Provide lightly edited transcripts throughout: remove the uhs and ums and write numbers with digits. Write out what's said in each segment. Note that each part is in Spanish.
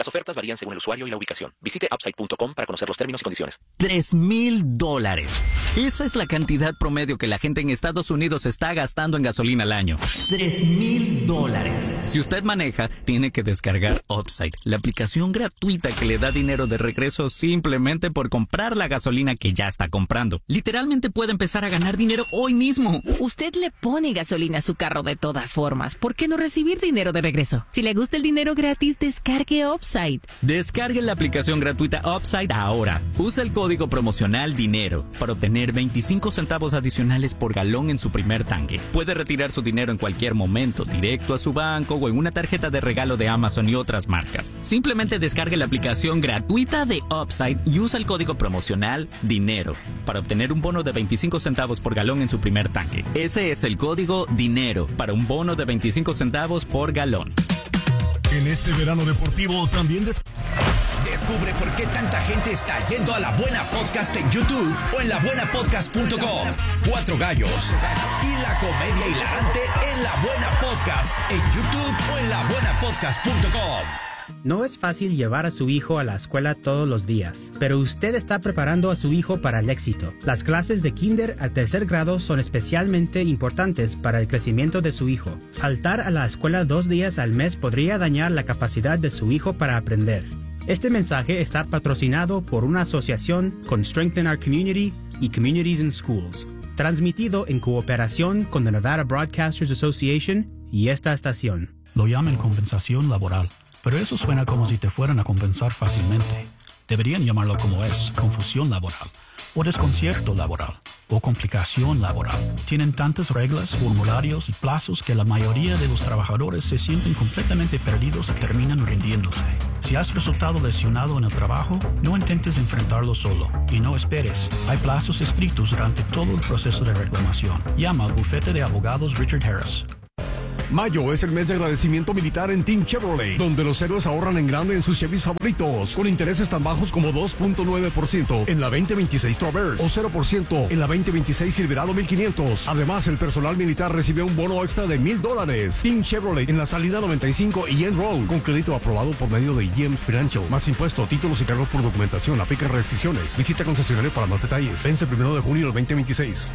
Las ofertas varían según el usuario y la ubicación. Visite upside.com para conocer los términos y condiciones. $3,000. Esa es la cantidad promedio que la gente en Estados Unidos está gastando en gasolina al año. $3,000. Si usted maneja, tiene que descargar Upside, la aplicación gratuita que le da dinero de regreso simplemente por comprar la gasolina que ya está comprando. Literalmente puede empezar a ganar dinero hoy mismo. Usted le pone gasolina a su carro de todas formas. ¿Por qué no recibir dinero de regreso? Si le gusta el dinero gratis, descargue Upside. Descargue la aplicación gratuita Upside ahora. Usa el código promocional DINERO para obtener 25 centavos adicionales por galón en su primer tanque. Puede retirar su dinero en cualquier momento, directo a su banco o en una tarjeta de regalo de Amazon y otras marcas. Simplemente descargue la aplicación gratuita de Upside y usa el código promocional DINERO para obtener un bono de 25 centavos por galón en su primer tanque. Ese es el código DINERO para un bono de 25 centavos por galón. En este verano deportivo también Descubre por qué tanta gente está yendo a La Buena Podcast en YouTube o en labuenapodcast.com. Cuatro gallos y la comedia hilarante en La Buena Podcast en YouTube o en labuenapodcast.com. No es fácil llevar a su hijo a la escuela todos los días, pero usted está preparando a su hijo para el éxito. Las clases de kinder al tercer grado son especialmente importantes para el crecimiento de su hijo. Faltar a la escuela 2 días al mes podría dañar la capacidad de su hijo para aprender. Este mensaje está patrocinado por una asociación con Strengthen Our Community y Communities in Schools, transmitido en cooperación con la Nevada Broadcasters Association y esta estación. Lo llaman compensación laboral, pero eso suena como si te fueran a compensar fácilmente. Deberían llamarlo como es, confusión laboral, o desconcierto laboral, o complicación laboral. Tienen tantas reglas, formularios y plazos que la mayoría de los trabajadores se sienten completamente perdidos y terminan rindiéndose. Si has resultado lesionado en el trabajo, no intentes enfrentarlo solo y no esperes. Hay plazos estrictos durante todo el proceso de reclamación. Llama al bufete de abogados Richard Harris. Mayo es el mes de agradecimiento militar en Team Chevrolet, donde los héroes ahorran en grande en sus Chevys favoritos, con intereses tan bajos como 2.9% en la 2026 Traverse o 0% en la 2026 Silverado 1500. Además, el personal militar recibe un bono extra de $1,000. Team Chevrolet en la salida 95 y Yen Road, con crédito aprobado por medio de Yen Financial. Más impuesto, títulos y cargos por documentación, aplican restricciones. Visita concesionario para más detalles. Vence el 1 de junio del 2026.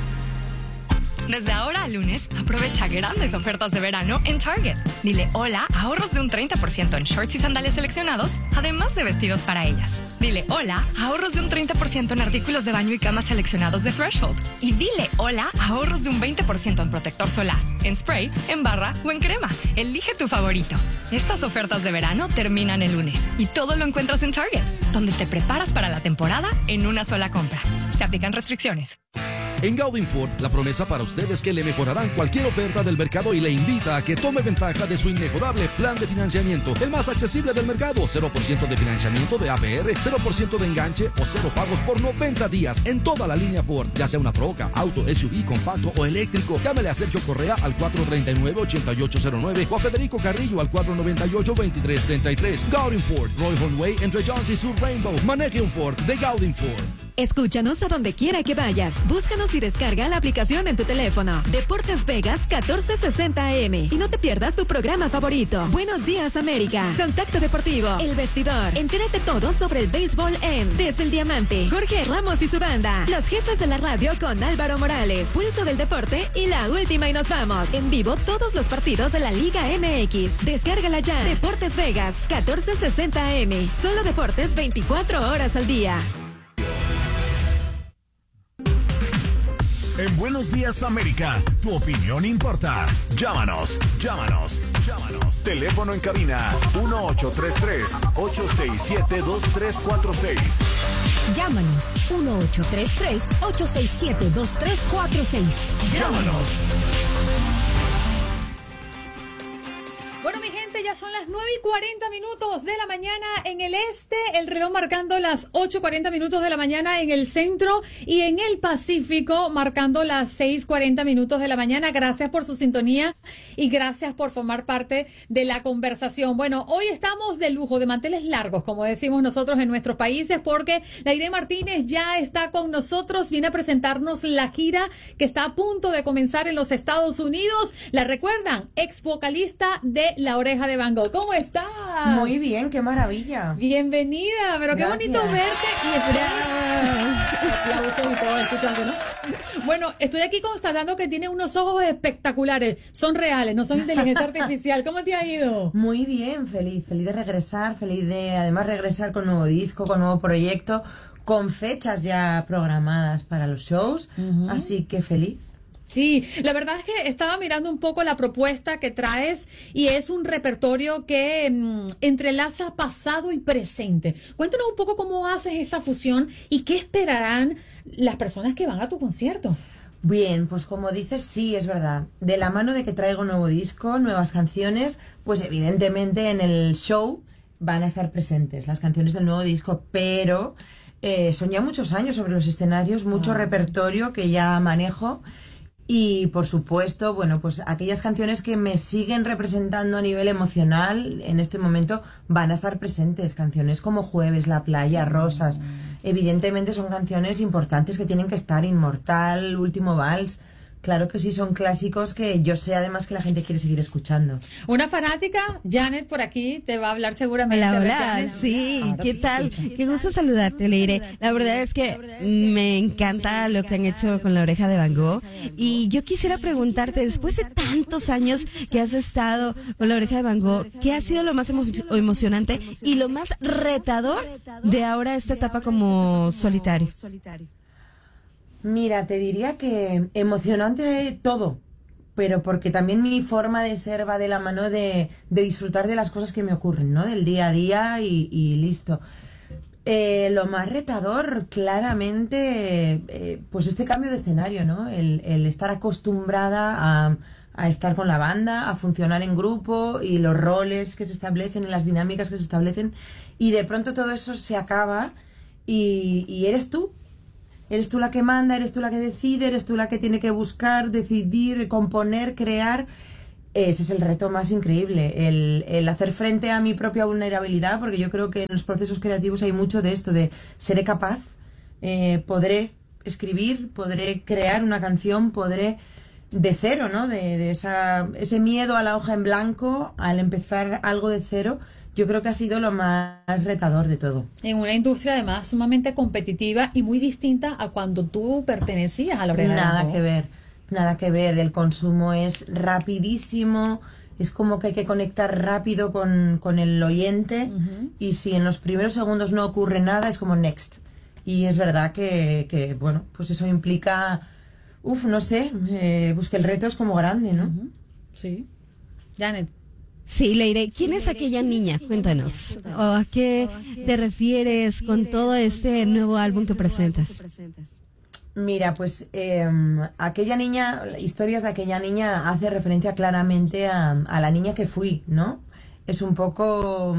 Desde ahora al lunes, aprovecha grandes ofertas de verano en Target. Dile hola a ahorros de un 30% en shorts y sandalias seleccionados, además de vestidos para ellas. Dile hola a ahorros de un 30% en artículos de baño y cama seleccionados de Threshold. Y dile hola a ahorros de un 20% en protector solar, en spray, en barra o en crema. Elige tu favorito. Estas ofertas de verano terminan el lunes y todo lo encuentras en Target, donde te preparas para la temporada en una sola compra. Se aplican restricciones. En Gaudin Ford, la promesa para usted es que le mejorarán cualquier oferta del mercado y le invita a que tome ventaja de su inmejorable plan de financiamiento, el más accesible del mercado. 0% de financiamiento de APR, 0% de enganche o 0 pagos por 90 días en toda la línea Ford, ya sea una troca, auto, SUV, compacto o eléctrico. Llámele a Sergio Correa al 439-8809 o a Federico Carrillo al 498-2333. Gaudin Ford, Roy Way entre Johns y Sur Rainbow. Maneje un Ford de Gaudin Ford. Escúchanos a donde quiera que vayas. Búscanos y descarga la aplicación en tu teléfono. Deportes Vegas 1460 AM. Y no te pierdas tu programa favorito. Buenos Días América. Contacto Deportivo. El Vestidor. Entérate todo sobre el béisbol en Desde el Diamante. Jorge Ramos y su banda. Los jefes de la radio con Álvaro Morales. Pulso del Deporte y La Última y nos vamos. En vivo todos los partidos de la Liga MX. Descárgala ya. Deportes Vegas 1460 AM. Solo deportes 24 horas al día. En Buenos Días América, tu opinión importa. Llámanos. Teléfono en cabina 1-833-867-2346. Llámanos 1-833-867-2346. Llámanos. Bueno, mi gente, ya son las 9:40 de la mañana en el este, el reloj marcando las 8:40 de la mañana en el centro y en el Pacífico marcando las 6:40 de la mañana. Gracias por su sintonía y gracias por formar parte de la conversación. Bueno, hoy estamos de lujo, de manteles largos, como decimos nosotros en nuestros países, porque Lairé Martínez ya está con nosotros, viene a presentarnos la gira que está a punto de comenzar en los Estados Unidos. ¿La recuerdan? Ex vocalista de La Oreja Oreja de Van Gogh. ¿Cómo estás? Muy bien, qué maravilla. Bienvenida, pero qué bonito verte y aplausos y todo escuchando, ¿no? Bueno, estoy aquí constatando que tienes unos ojos espectaculares. Son reales, no son inteligencia artificial. ¿Cómo te ha ido? Muy bien, feliz de regresar, feliz de además regresar con nuevo disco, con nuevo proyecto, con fechas ya programadas para los shows, así que feliz. Sí, la verdad es que estaba mirando un poco la propuesta que traes y es un repertorio que entrelaza pasado y presente. Cuéntanos un poco cómo haces esa fusión y qué esperarán las personas que van a tu concierto. Bien, pues como dices, sí, es verdad. De la mano de que traigo nuevo disco, nuevas canciones, pues evidentemente en el show van a estar presentes las canciones del nuevo disco, pero son ya muchos años sobre los escenarios, mucho repertorio que ya manejo. Y, por supuesto, bueno, pues aquellas canciones que me siguen representando a nivel emocional en este momento van a estar presentes. Canciones como Jueves, La Playa, Rosas. Evidentemente son canciones importantes que tienen que estar. Inmortal, Último Vals. Claro que sí, son clásicos que yo sé además que la gente quiere seguir escuchando. Una fanática, Janet, por aquí, te va a hablar seguramente. Hola, sí, ¿qué tal? Qué gusto saludarte, Leire. La verdad es que me encanta lo que han hecho con La Oreja de Van Gogh. Y yo quisiera preguntarte, después de tantos años que has estado con La Oreja de Van Gogh, ¿qué ha sido lo más emocionante y lo más retador de ahora esta etapa como solitario? Mira, te diría que emocionante todo, pero porque también mi forma de ser va de la mano de disfrutar de las cosas que me ocurren, ¿no? Del día a día y listo. Lo más retador, claramente, pues este cambio de escenario, ¿no? El estar acostumbrada a estar con la banda, a funcionar en grupo y los roles que se establecen y las dinámicas que se establecen y de pronto todo eso se acaba y eres tú. Eres tú la que manda, eres tú la que decide, eres tú la que tiene que buscar, decidir, componer, crear. Ese es el reto más increíble, el hacer frente a mi propia vulnerabilidad, porque yo creo que en los procesos creativos hay mucho de esto, de seré capaz, podré escribir, podré crear una canción, podré de cero, ¿no? De ese miedo a la hoja en blanco, al empezar algo de cero. Yo creo que ha sido lo más retador de todo. En una industria además sumamente competitiva y muy distinta a cuando tú pertenecías a La Oreja de Van Gogh. Nada que ver. El consumo es rapidísimo, es como que hay que conectar rápido con el oyente y si en los primeros segundos no ocurre nada es como next. Y es verdad que bueno, pues eso implica, no sé, pues que el reto es como grande, ¿no? Sí. Janet. Sí, Leire, ¿quién es aquella niña? Cuéntanos. ¿O a qué te refieres con todo este nuevo álbum que presentas? Mira, pues aquella niña, Historias de aquella niña hace referencia claramente a la niña que fui, ¿no? Es un poco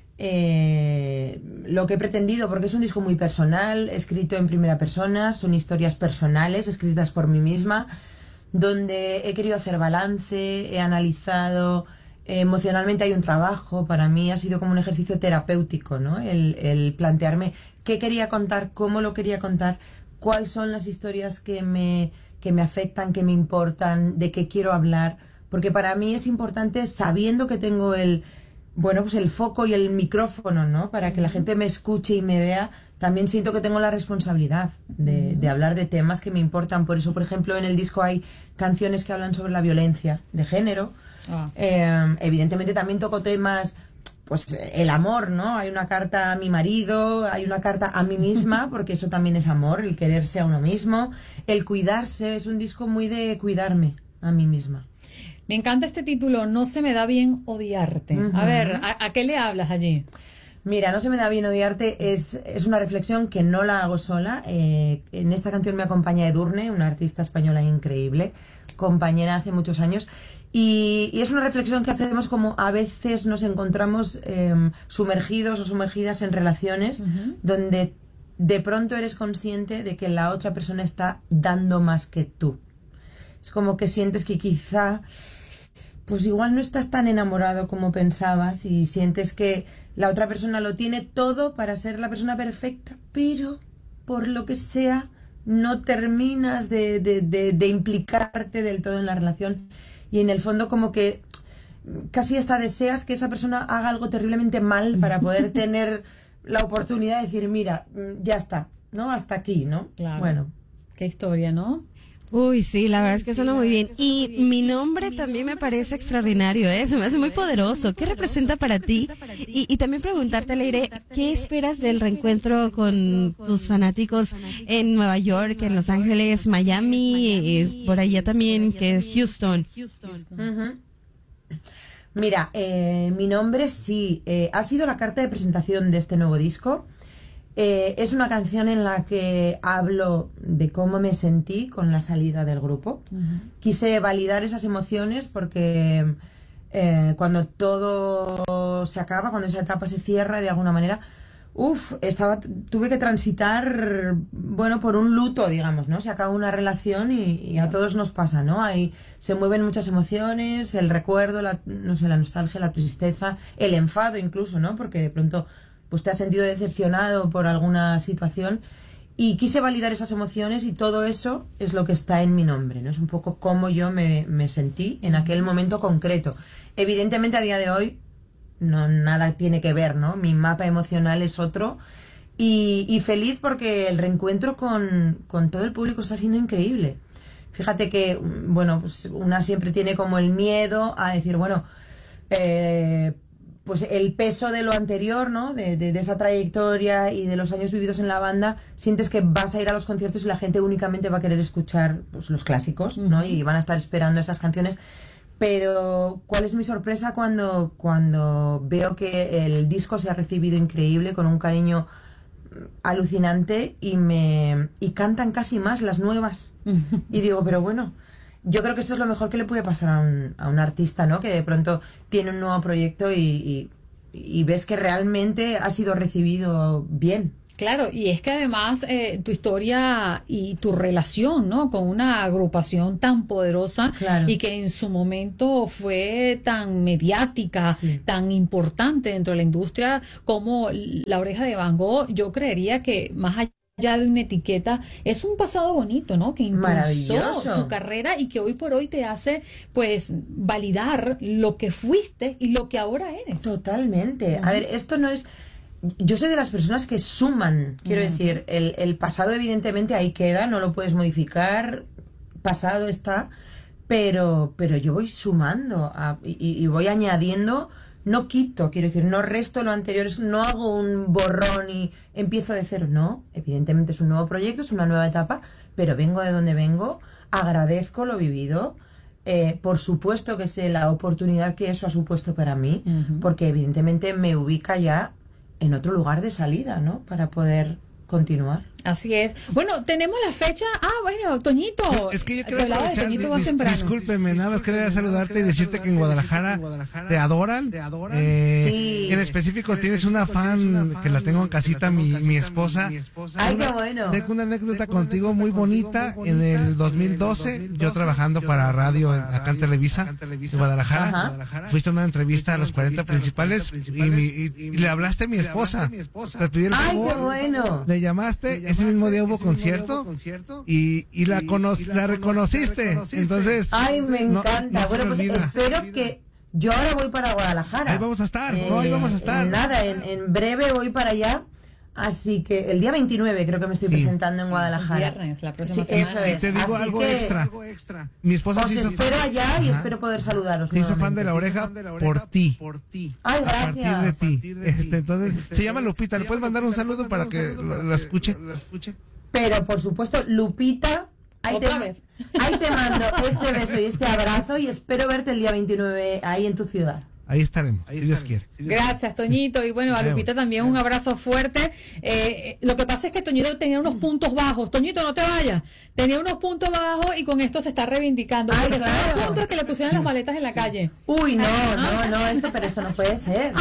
lo que he pretendido, porque es un disco muy personal, escrito en primera persona, son historias personales, escritas por mí misma, donde he querido hacer balance, he analizado. Emocionalmente hay un trabajo, para mí ha sido como un ejercicio terapéutico, ¿no? El plantearme qué quería contar, cómo lo quería contar, cuáles son las historias que me afectan, que me importan, de qué quiero hablar, porque para mí es importante, sabiendo que tengo el foco y el micrófono, ¿no? Para que la gente me escuche y me vea, también siento que tengo la responsabilidad de hablar de temas que me importan. Por eso, por ejemplo, en el disco hay canciones que hablan sobre la violencia de género. Evidentemente también toco temas, pues el amor, ¿no? Hay una carta a mi marido, hay una carta a mí misma, porque eso también es amor, el quererse a uno mismo, el cuidarse, es un disco muy de cuidarme a mí misma. Me encanta este título, No se me da bien odiarte. A ver, ¿a qué le hablas allí? Mira, No se me da bien odiarte es una reflexión que no la hago sola. En esta canción me acompaña Edurne, una artista española increíble, compañera hace muchos años. Y es una reflexión que hacemos como a veces nos encontramos sumergidos o sumergidas en relaciones donde de pronto eres consciente de que la otra persona está dando más que tú. Es como que sientes que quizá, pues igual no estás tan enamorado como pensabas y sientes que la otra persona lo tiene todo para ser la persona perfecta, pero por lo que sea no terminas de implicarte del todo en la relación. Y en el fondo como que casi hasta deseas que esa persona haga algo terriblemente mal para poder tener la oportunidad de decir, mira, ya está, ¿no? Hasta aquí, ¿no? Claro. Bueno. Qué historia, ¿no? Uy, sí, la verdad es que suena muy bien. Y mi nombre también me parece extraordinario, ¿eh? Se me hace muy poderoso. ¿Qué representa para ti? Y también preguntarte, Leire, ¿qué esperas del reencuentro con tus fanáticos en Nueva York, en Los Ángeles, Miami, por allá también, que Houston? Mira, mi nombre sí, ha sido la carta de presentación de este nuevo disco. Es una canción en la que hablo de cómo me sentí con la salida del grupo. Quise validar esas emociones porque cuando todo se acaba, cuando esa etapa se cierra de alguna manera, tuve que transitar, bueno, por un luto, digamos, ¿no? Se acaba una relación y a todos nos pasa, ¿no? Ahí se mueven muchas emociones, el recuerdo, la nostalgia, la tristeza, el enfado incluso, ¿no? Porque de pronto pues te has sentido decepcionado por alguna situación y quise validar esas emociones y todo eso es lo que está en mi nombre, ¿no? Es un poco cómo yo me sentí en aquel momento concreto. Evidentemente a día de hoy nada tiene que ver, ¿no? Mi mapa emocional es otro y feliz porque el reencuentro con todo el público está siendo increíble. Fíjate que, bueno, pues una siempre tiene como el miedo a decir, bueno, pues el peso de lo anterior, ¿no? De esa trayectoria y de los años vividos en la banda, sientes que vas a ir a los conciertos y la gente únicamente va a querer escuchar pues, los clásicos, ¿no? Y van a estar esperando esas canciones. Pero, ¿cuál es mi sorpresa cuando veo que el disco se ha recibido increíble, con un cariño alucinante y cantan casi más las nuevas? Y digo, pero bueno, yo creo que esto es lo mejor que le puede pasar a un artista, ¿no? Que de pronto tiene un nuevo proyecto y ves que realmente ha sido recibido bien. Claro, y es que además tu historia y tu relación, ¿no? Con una agrupación tan poderosa, claro, y que en su momento fue tan mediática, sí, tan importante dentro de la industria como La Oreja de Van Gogh, yo creería que más allá de una etiqueta, es un pasado bonito, ¿no? Que impulsó tu carrera y que hoy por hoy te hace, pues, validar lo que fuiste y lo que ahora eres. Totalmente. A ver, esto no es... Yo soy de las personas que suman, quiero decir, el pasado evidentemente ahí queda, no lo puedes modificar, pasado está, pero yo voy sumando y voy añadiendo. No quito, quiero decir, no resto lo anterior, no hago un borrón y empiezo de cero. No, evidentemente es un nuevo proyecto, es una nueva etapa, pero vengo de donde vengo, agradezco lo vivido, por supuesto que sé la oportunidad que eso ha supuesto para mí, porque evidentemente me ubica ya en otro lugar de salida, ¿no? Para poder continuar. Así es. Bueno, tenemos la fecha. Bueno, Toñito. Es que yo quiero aprovechar, discúlpeme, nada más quería saludarte y decirte que en Guadalajara te adoran. Sí. En específico tienes una fan que la tengo en casita, mi esposa. Ay, qué bueno. Tengo una anécdota contigo muy bonita. En el 2012, yo trabajando para radio acá en Televisa, de Guadalajara, fuiste a una entrevista a los 40 principales y le hablaste a mi esposa. Te pedí el favor. Ay, qué bueno. Le llamaste. Ese mismo día hubo concierto y la reconociste. Entonces, ay, me encanta. Bueno, pues espero que yo ahora voy para Guadalajara. Ahí vamos a estar, ahí vamos a estar. Nada, en breve voy para allá. Así que el día 29 creo que me estoy presentando en Guadalajara. El viernes, la próxima semana. Eso es. Y te digo algo extra. Mi esposa os espero allá y espero poder saludaros. Se hizo fan de La Oreja por ti. Ay, gracias. A partir de ti. Entonces, se llama Lupita. ¿Le puedes mandar un saludo para que la escuche? Pero por supuesto, Lupita, ahí te mando este beso y este abrazo y espero verte el día 29 ahí en tu ciudad. Ahí estaremos, si Dios quiere. Gracias, Toñito. Y bueno, a Lupita también un abrazo fuerte. Lo que pasa es que Toñito tenía unos puntos bajos. Toñito, no te vayas. Tenía unos puntos bajos y con esto se está reivindicando. Ay, claro. Estaba a punto de que le pusieran las maletas en la calle. Uy, no, pero esto no puede ser.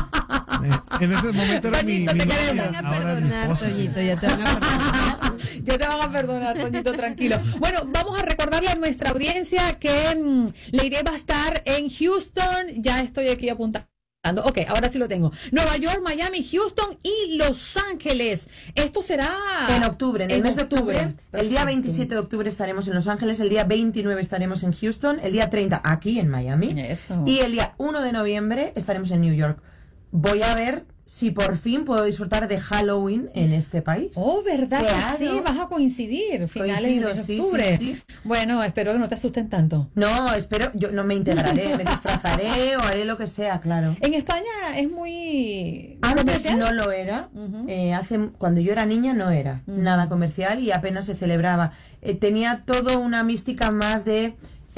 En ese momento era mi novia, ahora mi esposa. Toñito, ya te van a perdonar. Ya te van a perdonar, Toñito, tranquilo. Bueno, vamos a recordarle a nuestra audiencia que Leire va a estar en Houston. Ya estoy aquí apuntando Ok, ahora sí lo tengo. Nueva York, Miami, Houston y Los Ángeles. Esto será en octubre, en el mes de octubre. El día 27 de octubre estaremos en Los Ángeles, el día 29 estaremos en Houston, el día 30 aquí en Miami. Eso. Y el día 1 de noviembre estaremos en New York. Voy a ver si por fin puedo disfrutar de Halloween en este país. Oh, ¿verdad? Claro. Que sí, vas a coincidir finales de octubre. Sí. Bueno, espero que no te asusten tanto. No, espero, yo no me integraré, me disfrazaré o haré lo que sea, claro. En España es muy... Antes comercial. no lo era, cuando yo era niña no era nada comercial y apenas se celebraba. Tenía todo una mística más de...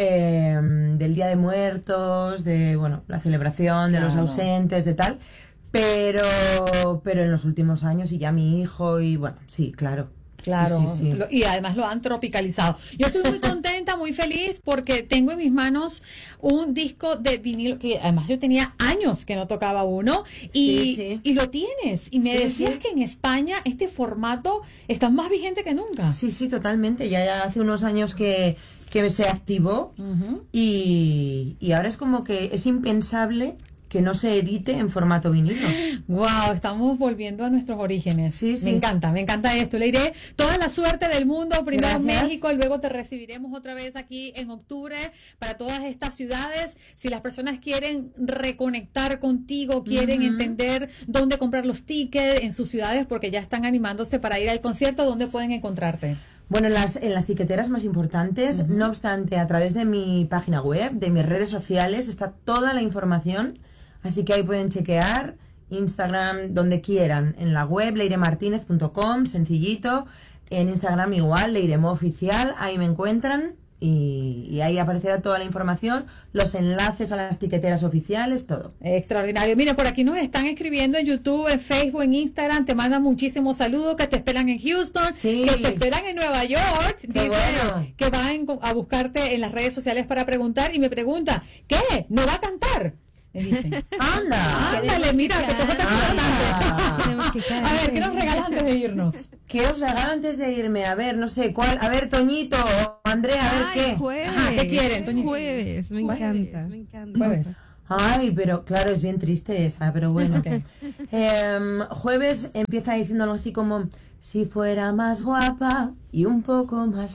del Día de Muertos, de la celebración de los ausentes, de tal, pero en los últimos años y ya mi hijo y sí, claro. Claro, sí. Y además lo han tropicalizado. Yo estoy muy contenta, muy feliz porque tengo en mis manos un disco de vinilo que además yo tenía años que no tocaba uno y lo tienes. Y me decías que en España este formato está más vigente que nunca. Sí, totalmente. Ya hace unos años que se activó y ahora es como que es impensable que no se edite en formato vinilo. Wow, estamos volviendo a nuestros orígenes. Sí. Me encanta esto. Le iré toda la suerte del mundo. Primero Gracias. México, y luego te recibiremos otra vez aquí en octubre para todas estas ciudades. Si las personas quieren reconectar contigo, quieren entender dónde comprar los tickets en sus ciudades, porque ya están animándose para ir al concierto, ¿dónde pueden encontrarte? Bueno, en las tiqueteras más importantes, no obstante, a través de mi página web, de mis redes sociales, está toda la información. Así que ahí pueden chequear, Instagram, donde quieran, en la web, leiremartinez.com, sencillito, en Instagram igual, leiremooficial, ahí me encuentran y ahí aparecerá toda la información, los enlaces a las tiqueteras oficiales, todo. Extraordinario. Mira, por aquí nos están escribiendo en YouTube, en Facebook, en Instagram, te mandan muchísimos saludos, que te esperan en Houston, que te esperan en Nueva York, dice que van a buscarte en las redes sociales para preguntar y me pregunta, ¿qué? ¿No va a cantar? Me dicen, ándale, mira, que te A ver, ¿qué nos regalas antes de irnos? ¿Qué os regalo antes de irme? A ver, no sé, ¿cuál? A ver, Toñito, Andrea, a ver qué. Jueves. ¿Qué quieren, Toñito? Jueves, me encanta. Jueves. Ay, pero claro, es bien triste esa, pero bueno. Jueves empieza diciendo algo así como, si fuera más guapa y un poco más